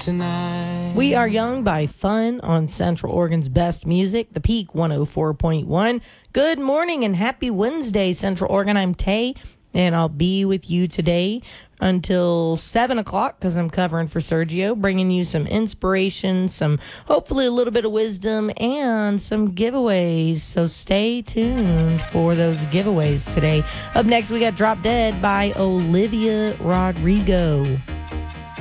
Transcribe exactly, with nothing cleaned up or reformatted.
tonight. We Are Young by Fun on Central Oregon's best music, The Peak one oh four point one. Good morning and happy Wednesday, Central Oregon. I'm Tay, and I'll be with you today until seven o'clock because I'm covering for Sergio, bringing you some inspiration, some hopefully a little bit of wisdom, and some giveaways. So stay tuned for those giveaways today. Up next, we got Drop Dead by Olivia Rodrigo.